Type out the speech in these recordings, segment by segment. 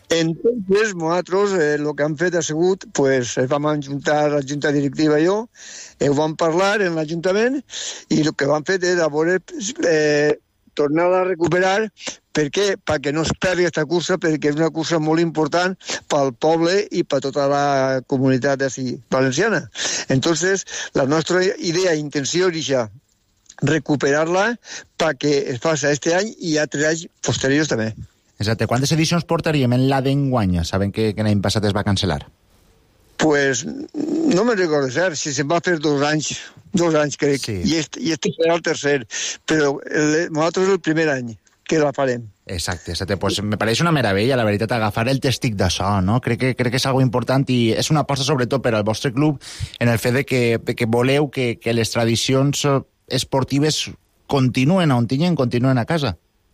Entonces, nosaltres el que hem fet ha sigut, pues, vam ajuntar la junta directiva i jo, ho vam parlar en l'Ajuntament, i el que vam fer és a veure, tornar a recuperar. Per què? Perquè no es perdi aquesta cursa, perquè és una cursa molt important pel poble i per tota la comunitat valenciana. Entonces, la nostra idea i intenció és ja recuperar-la perquè es faci este any i a 3 anys posteriors també. Exacte. Quantes edicions portaríem en la d'enguany? Sabem que l'any passat es va cancel·lar. Pues no me'n recordo cert, si se'n va fer 2 anys crec, sí. I este serà el tercer, però nosaltres el primer any que la farem. Exacte. Pues me pareix una meravella, la veritat, agafar el tèstic d'això, no? Crec que és algo important i és una aposta sobretot per al vostre club en el fet de que voleu que les tradicions esportives continuen a casa.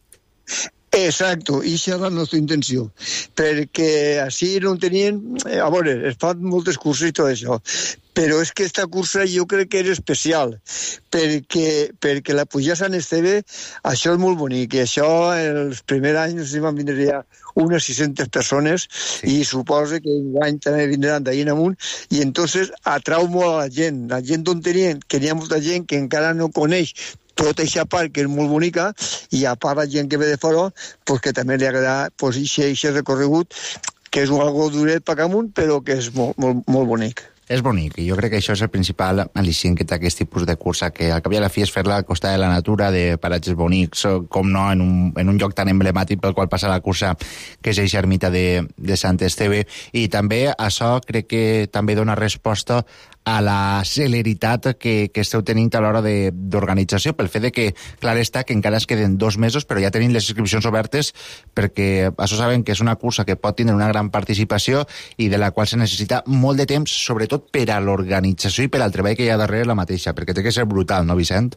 Exacto, i això és la nostra intenció, perquè així no tenien... A veure, es fan moltes curses i tot això, però és que aquesta cursa jo crec que és especial, perquè la pujada a Sant Esteve, això és molt bonic, i això els primers anys no sé si van vindre ja unes 600 persones, sí. I suposa que enguany també vindran d'ahir en amunt, i entonces atrau molt a la gent d'on tenien, que hi ha molta gent que encara no coneix tota aquesta part que és molt bonica, i a part la gent que ve de fora, pues que també li agrada pues, aquest recorregut, que és algo duret per amunt, però que és molt, molt, molt bonic. És bonic, i jo crec que això és el principal al·licient que té aquest tipus de cursa, que al cap i a la fi és fer-la al costat de la natura, de paratges bonics, com no, en un lloc tan emblemàtic pel qual passa la cursa, que és eixa ermita de Sant Esteve, i també això crec que també dona resposta a la celeritat que esteu tenint a l'hora d'organització, pel fet de que, clar està, que encara es queden 2 mesos, però ja tenim les inscripcions obertes, perquè això sabem que és una cursa que pot tenir una gran participació i de la qual se necessita molt de temps, sobretot per a l'organització i per al treball que hi ha darrere la mateixa, perquè té que ser brutal, no, Vicent?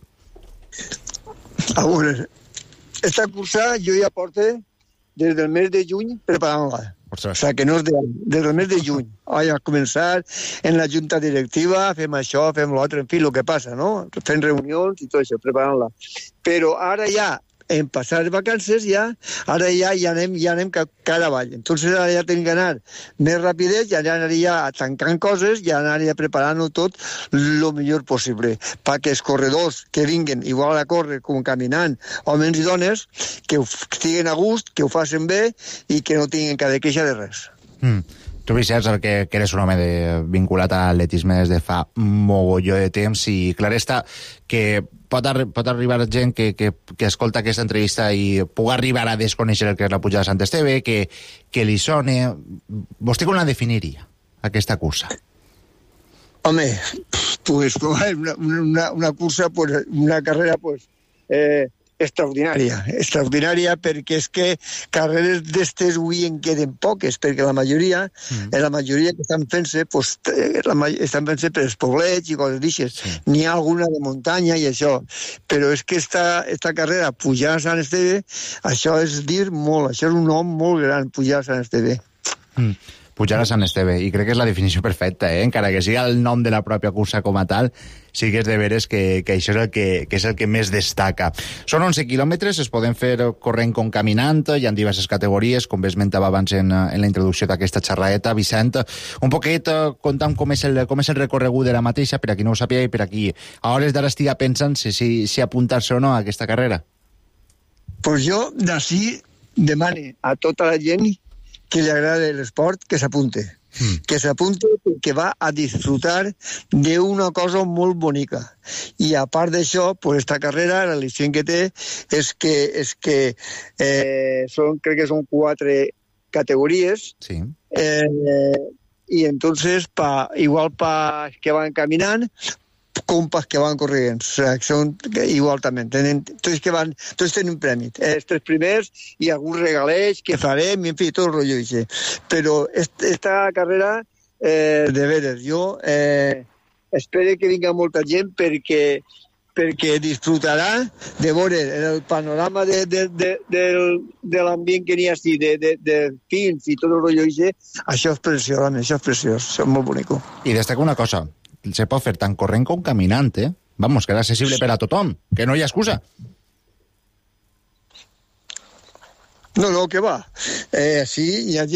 A veure, esta cursa jo ja porto des del mes de juny preparant-la. O sigui, que no és des del mes de juny. A començar en la junta directiva, fem això, fem l'altre, en fi, el que passa, no? Fem reunions i tot això, preparant-la. Però ara ja, en passar vacances, ara ja anem cada avall. Entonces ara ja tenim que anar més rapidets, ja anaria tancant coses, ja anaria preparant-ho tot el millor possible, perquè els corredors que vinguen igual a córrer com caminant, homes i dones, que estiguen a gust, que ho facin bé i que no tinguin cada queixa de res. Tu, Vicent, que eres un home vinculat a l'atletisme des de fa mogolló de temps, i clar està que pot arribar gent que escolta aquesta entrevista i pugui arribar a desconèixer el que és la pujada de Sant Esteve, que li sone... Vostè com la definiria, aquesta cursa? Home, pues una cursa, pues, una carrera, pues... extraordinària, perquè és que carreres d'estes avui en queden poques, perquè la majoria que estan fent-se, pues, estan fent-se per els poblets i coses d'aixes. Sí. N'hi ha alguna de muntanya i això, però és que esta carrera, pujar a Sant Esteve, això és dir molt, això és un nom molt gran, pujar a Sant Esteve. Pujar a Sant Esteve, i crec que és la definició perfecta, encara que sigui el nom de la pròpia cursa com a tal, sí que és de veres que això és el que més destaca. Són 11 quilòmetres, es poden fer corrent com caminant, hi ha diverses categories, com bé esmentava abans en la introducció d'aquesta xerraeta. Vicent, un poquet contant com és el recorregut de la mateixa, per a qui no ho sàpiga i per a qui a hores d'ara estiga pensant si apuntar-se o no a aquesta carrera. Pues jo d'ací demane a tota la gent que li agrada l'esport, que s'apunte. Que s'apunte perquè va a disfrutar d'una cosa molt bonica. I a part d'això, pues esta carrera, l'al·licient que té és que crec que són 4 categories. Sí. I entonces, igual pa que van caminant, compas que van corriendo, o sea, que son igual también, entonces tienen premios, 3 primers y algún regalés que farem, en fin, todo el rollo ese. Pero esta carrera, de veres, jo espero que vinga molta gent perquè disfrutarà de veure el panorama de l'ambient que n'hi ha així, de fins i tot el rotllo ese. Això és preciós, això és molt bonic. I destaca una cosa, se pot fer tant corrent com caminant, Vamos, que és accessible per a tothom, que no hi ha excusa. No, que va. Sí, hi ha